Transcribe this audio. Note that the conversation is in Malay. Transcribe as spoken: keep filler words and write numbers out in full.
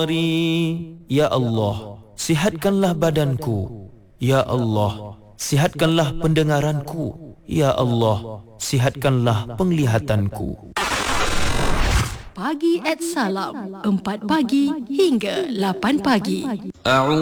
Ya Allah, sihatkanlah badanku. Ya Allah, sihatkanlah pendengaranku. Ya Allah, sihatkanlah penglihatanku. Pagi at Salam, empat pagi hingga lapan pagi.